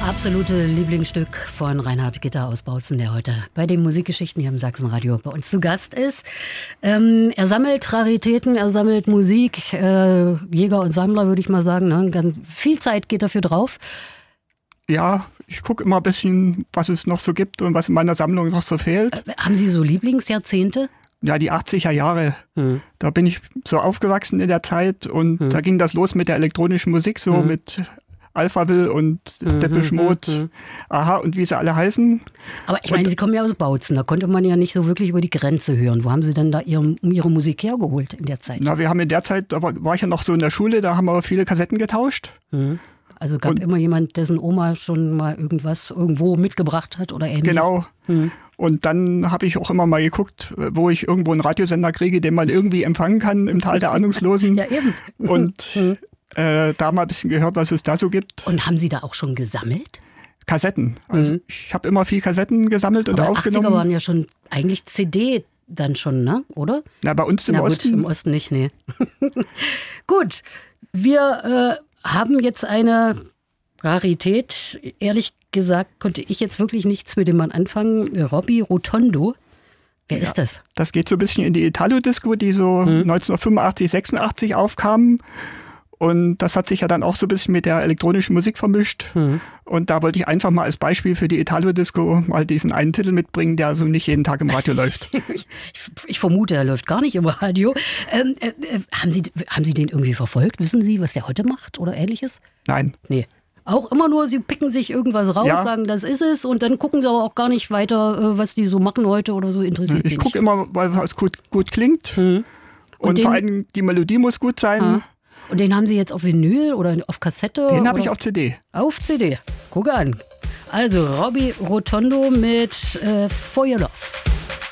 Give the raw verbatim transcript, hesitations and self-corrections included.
absolute Lieblingsstück von Reinhard Gitter aus Bautzen, der heute bei den Musikgeschichten hier im Sachsenradio bei uns zu Gast ist. Ähm, er sammelt Raritäten, er sammelt Musik, äh, Jäger und Sammler, würde ich mal sagen. Ne? Ganz viel Zeit geht dafür drauf. Ja, ich gucke immer ein bisschen, was es noch so gibt und was in meiner Sammlung noch so fehlt. Äh, haben Sie so Lieblingsjahrzehnte? Ja, die achtziger Jahre. Hm. Da bin ich so aufgewachsen in der Zeit und hm. da ging das los mit der elektronischen Musik, so hm. mit Alphaville und mhm, Depeche Mode, mhm. Aha und wie sie alle heißen. Aber ich meine, und, Sie kommen ja aus Bautzen, da konnte man ja nicht so wirklich über die Grenze hören. Wo haben Sie denn da Ihre, Ihre Musik hergeholt in der Zeit? Na, wir haben in der Zeit, da war, war ich ja noch so in der Schule, da haben wir viele Kassetten getauscht. Mhm. Also gab und, immer jemand, dessen Oma schon mal irgendwas irgendwo mitgebracht hat oder ähnliches? Genau. Mhm. Und dann habe ich auch immer mal geguckt, wo ich irgendwo einen Radiosender kriege, den man irgendwie empfangen kann im Tal der Ahnungslosen. Ja, eben. Und mhm. Äh, da mal ein bisschen gehört, was es da so gibt. Und haben Sie da auch schon gesammelt? Kassetten. Also mhm. ich habe immer viel Kassetten gesammelt und Aber aufgenommen. achtziger waren ja schon eigentlich C D dann schon, ne? Oder? Na, bei uns im Na, Osten. Gut, im Osten nicht, nee. Gut, wir äh, haben jetzt eine Rarität. Ehrlich gesagt konnte ich jetzt wirklich nichts mit dem Mann anfangen. Robby Rotondo. Wer ja, ist das? Das geht so ein bisschen in die Italo-Disco, die so mhm. neunzehnhundertfünfundachtzig, sechsundachtzig aufkam. Und das hat sich ja dann auch so ein bisschen mit der elektronischen Musik vermischt. Mhm. Und da wollte ich einfach mal als Beispiel für die Italo-Disco mal diesen einen Titel mitbringen, der so nicht jeden Tag im Radio läuft. ich, ich vermute, er läuft gar nicht im Radio. Ähm, äh, haben Sie, haben Sie den irgendwie verfolgt? Wissen Sie, was der heute macht oder Ähnliches? Nein. Nee. Auch immer nur, Sie picken sich irgendwas raus, ja. sagen, das ist es. Und dann gucken Sie aber auch gar nicht weiter, was die so machen heute oder so, interessiert Sie Ich gucke immer, weil es gut, gut klingt. Mhm. Und, und den, vor allem die Melodie muss gut sein. Ah. Und den haben Sie jetzt auf Vinyl oder auf Kassette? Den habe ich auf C D. Auf C D. Guck an. Also Robby Rotondo mit äh, For Your Love.